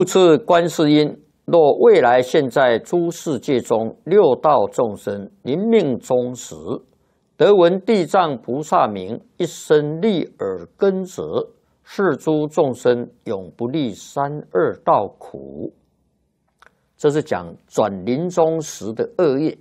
复次观世音，若未来现在诸世界中六道众生临命终时，得闻地藏菩萨名，一生立耳根者，是诸众生永不历三恶道苦。这是讲转临终时的恶业。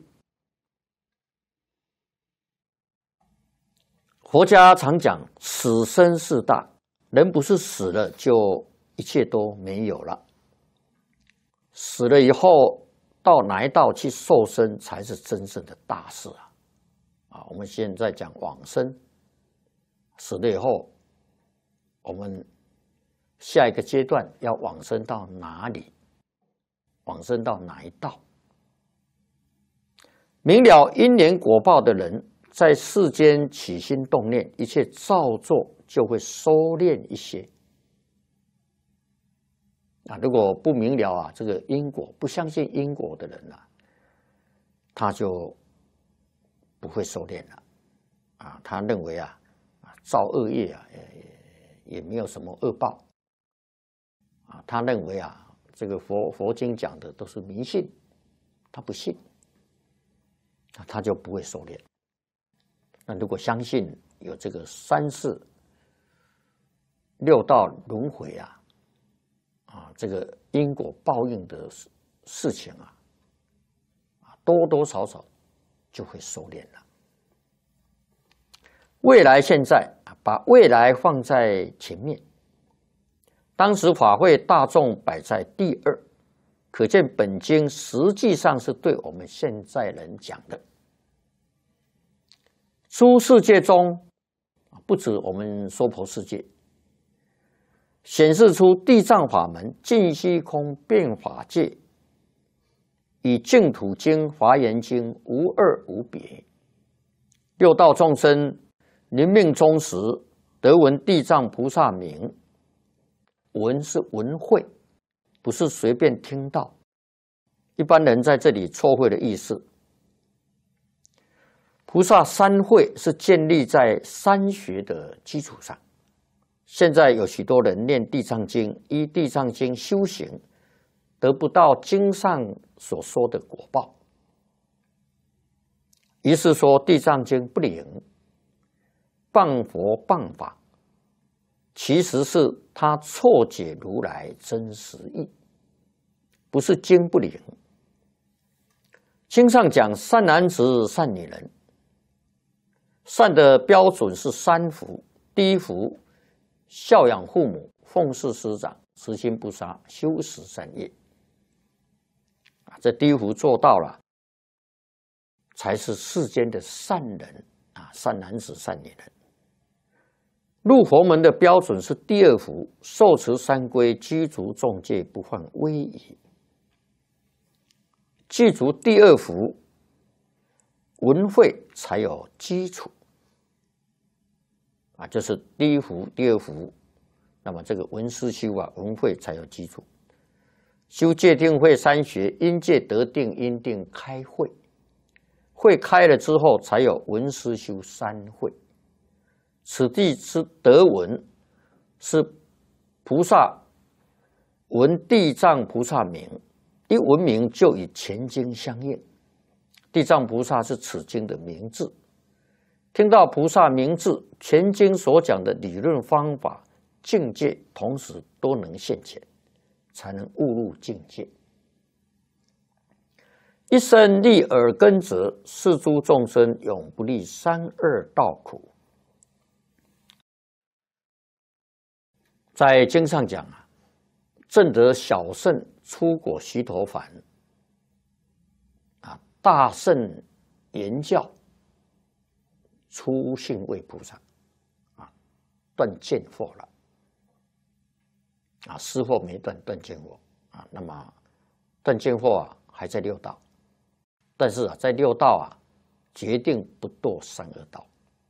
佛家常讲死生事大，人不是死了就一切都没有了。死了以后到哪一道去受生才是真正的大事啊！我们现在讲往生，死了以后，我们下一个阶段要往生到哪里？往生到哪一道？明了因缘果报的人，在世间起心动念，一切造作就会收敛一些。如果不明了这个因果，不相信因果的人他就不会收敛了他认为造恶业也没有什么恶报他认为这个佛经讲的都是迷信，他不信，他就不会收敛。那如果相信有这个三世六道轮回这个因果报应的事情多多少少就会收敛了。未来现在把未来放在前面，当时法会大众摆在第二，可见本经实际上是对我们现在人讲的。诸世界中，不止我们娑婆世界，显示出地藏法门尽虚空变法界，与净土经、华严经无二无别。六道众生临命终时，得闻地藏菩萨名。闻是闻会，不是随便听到。一般人在这里错会的意思。菩萨三会是建立在三学的基础上。现在有许多人念地藏经，依地藏经修行，得不到经上所说的果报，于是说地藏经不灵，谤佛谤法，其实是他错解如来真实义，不是经不灵。经上讲善男子善女人，善的标准是三福：第一福，孝养父母，奉事师长，慈心不杀，修十善业。这第一福做到了，才是世间的善人善男子善女人。入佛门的标准是第二福，受持三规，具足众戒，不犯威仪。具足第二福，闻会才有基础就是第一福、第二福，那么这个闻思修闻会才有基础。修戒定慧三学，因戒得定，因定开慧，慧开了之后，才有闻思修三慧。此地之得闻，是菩萨闻地藏菩萨名，一闻名就与前经相应。地藏菩萨是此经的名字，听到菩萨名字，前经所讲的理论方法、境界，同时都能现前，才能悟入境界。一生立耳根者，是诸众生永不历三恶道苦。在经上讲证得小圣出果须陀洹大圣言教出信位菩萨断见惑了失惑没断，断见惑那么断见惑还在六道，但是在六道决定不堕三恶道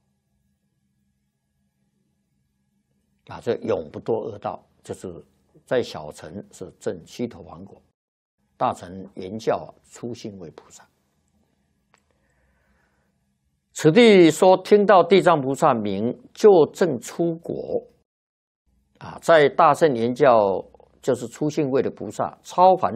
这永不堕恶道，就是在小乘是证须陀洹果，大乘言教出信位菩萨。此地说听到地藏菩萨名就证出果在大乘言教就是初信位的菩萨超凡